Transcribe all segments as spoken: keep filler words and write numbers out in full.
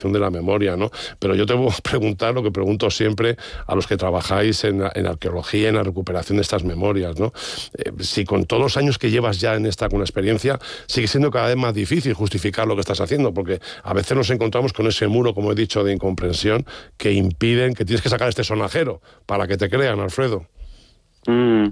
de la memoria, ¿no? Pero yo te voy a preguntar lo que pregunto siempre a los que trabajáis en, en arqueología, en la recuperación de estas memorias, ¿no? Eh, si con todos los años que llevas ya en esta con la experiencia, sigue siendo cada vez más difícil justificar lo que estás haciendo, porque a veces nos encontramos con ese muro, como he dicho, de incomprensión, que impiden, que tienes que sacar este sonajero para que te crean, Alfredo. Mm.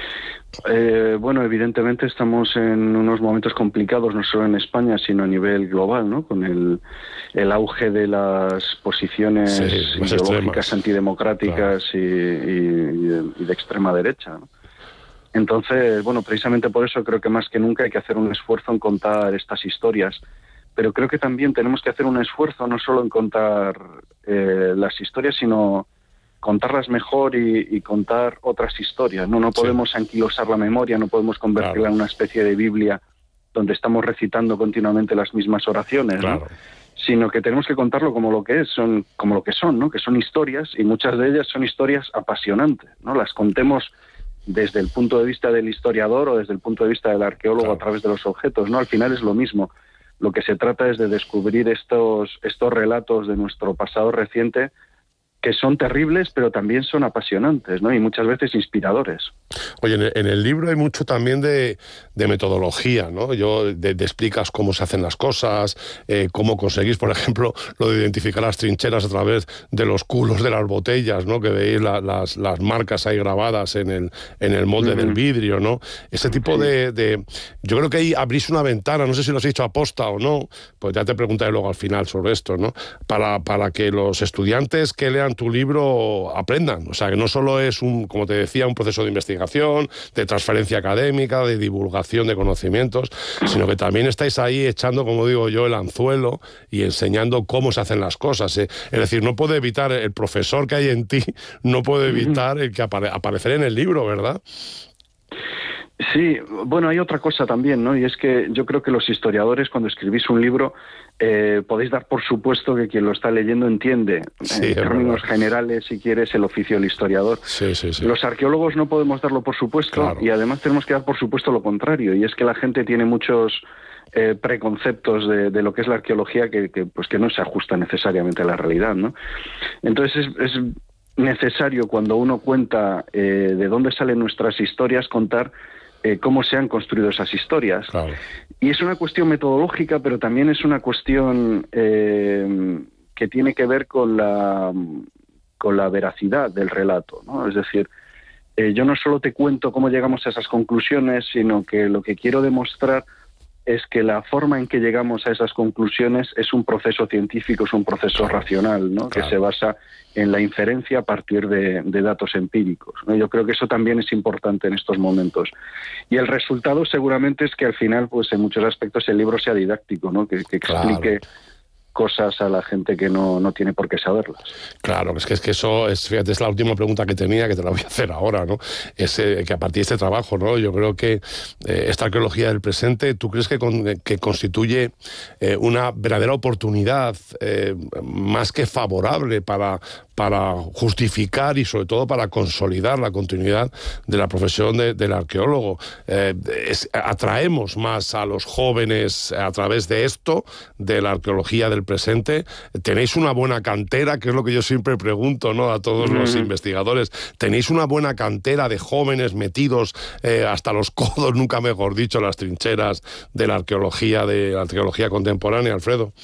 Eh, bueno, evidentemente estamos en unos momentos complicados, no solo en España, sino a nivel global, ¿no? Con el, el auge de las posiciones sí, ideológicas antidemocráticas, claro, y, y, y de extrema derecha, ¿no? Entonces, bueno, precisamente por eso creo que más que nunca hay que hacer un esfuerzo en contar estas historias, pero creo que también tenemos que hacer un esfuerzo no solo en contar eh, las historias, sino contarlas mejor y, y contar otras historias, ¿no? No podemos sí. anquilosar la memoria, no podemos convertirla claro. en una especie de Biblia donde estamos recitando continuamente las mismas oraciones, claro. ¿no? Sino que tenemos que contarlo como lo que es, son como lo que son, ¿no? Que son historias, y muchas de ellas son historias apasionantes, ¿no? Las contemos desde el punto de vista del historiador o desde el punto de vista del arqueólogo, claro, a través de los objetos, ¿no? Al final es lo mismo. Lo que se trata es de descubrir estos, estos relatos de nuestro pasado reciente, que son terribles, pero también son apasionantes, ¿no? Y muchas veces inspiradores. Oye, en el, en el libro hay mucho también de, de metodología, ¿no? Yo de, de explicas cómo se hacen las cosas, eh, cómo conseguís, por ejemplo, lo de identificar las trincheras a través de los culos de las botellas, ¿no? Que veis la, las, las marcas ahí grabadas en el, en el molde uh-huh. del vidrio, ¿no? Ese tipo sí. de, de... Yo creo que ahí abrís una ventana, no sé si lo has hecho aposta o no, pues ya te preguntaré luego al final sobre esto, ¿no? Para, para que los estudiantes que lean tu libro aprendan, o sea, que no solo es un, como te decía, un proceso de investigación, de transferencia académica, de divulgación de conocimientos, sino que también estáis ahí echando, como digo yo, el anzuelo y enseñando cómo se hacen las cosas, ¿eh? Es decir, no puede evitar, el profesor que hay en ti, no puede evitar el que apare- aparecer en el libro, ¿verdad? Sí, bueno, hay otra cosa también, ¿no? Y es que yo creo que los historiadores, cuando escribís un libro, eh, podéis dar por supuesto que quien lo está leyendo entiende, sí, en términos verdad. generales, si quieres, el oficio del historiador. Sí, sí, sí. Los arqueólogos no podemos darlo por supuesto, claro. y además tenemos que dar por supuesto lo contrario, y es que la gente tiene muchos eh, preconceptos de, de lo que es la arqueología que, que, pues que no se ajusta necesariamente a la realidad, ¿no? Entonces es... es necesario, cuando uno cuenta eh, de dónde salen nuestras historias, contar eh, cómo se han construido esas historias. Claro. Y es una cuestión metodológica, pero también es una cuestión eh, que tiene que ver con la, con la veracidad del relato, ¿no? Es decir, eh, yo no solo te cuento cómo llegamos a esas conclusiones, sino que lo que quiero demostrar es que la forma en que llegamos a esas conclusiones es un proceso científico, es un proceso claro. racional, ¿no? Claro. Que se basa en la inferencia a partir de, de datos empíricos, ¿no? Yo creo que eso también es importante en estos momentos. Y el resultado seguramente es que al final, pues en muchos aspectos el libro sea didáctico, ¿no? Que, que explique claro. cosas a la gente que no, no tiene por qué saberlas. Claro, es que, es que eso es, fíjate, es la última pregunta que tenía, que te la voy a hacer ahora, ¿no? Es eh, que a partir de este trabajo, ¿no? Yo creo que eh, esta arqueología del presente, ¿tú crees que, con, que constituye eh, una verdadera oportunidad eh, más que favorable para, para justificar y sobre todo para consolidar la continuidad de la profesión de, del arqueólogo? Eh, es, atraemos más a los jóvenes a través de esto, de la arqueología del presente. Tenéis una buena cantera, que es lo que yo siempre pregunto, ¿no? A todos mm. los investigadores. Tenéis una buena cantera de jóvenes metidos eh, hasta los codos, nunca mejor dicho, las trincheras de la arqueología, de la arqueología contemporánea, Alfredo.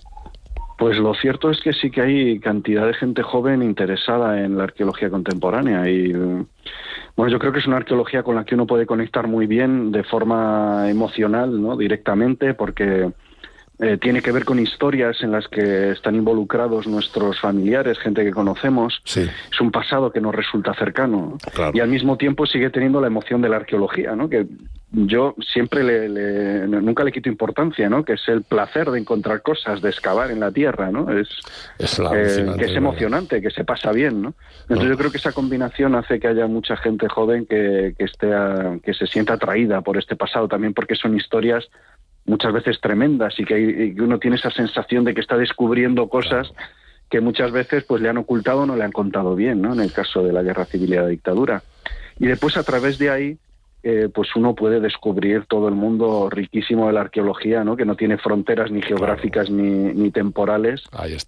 Pues lo cierto es que sí que hay cantidad de gente joven interesada en la arqueología contemporánea y bueno, yo creo que es una arqueología con la que uno puede conectar muy bien de forma emocional, ¿no? Directamente, porque Eh, tiene que ver con historias en las que están involucrados nuestros familiares, gente que conocemos. Sí. Es un pasado que nos resulta cercano. Claro. Y al mismo tiempo sigue teniendo la emoción de la arqueología, ¿no? Que yo siempre le, le, nunca le quito importancia, ¿no? Que es el placer de encontrar cosas, de excavar en la tierra, ¿no? Es, es eh, que es emocionante, que se pasa bien, ¿no? Entonces no. yo creo que esa combinación hace que haya mucha gente joven que, que, esté a, que se sienta atraída por este pasado, también porque son historias muchas veces tremendas y que, hay, y que uno tiene esa sensación de que está descubriendo cosas claro. que muchas veces pues le han ocultado o no le han contado bien, ¿no? En el caso de la guerra civil y la dictadura. Y después a través de ahí eh, pues uno puede descubrir todo el mundo riquísimo de la arqueología, ¿no? Que no tiene fronteras ni geográficas claro. ni, ni temporales. Ahí está.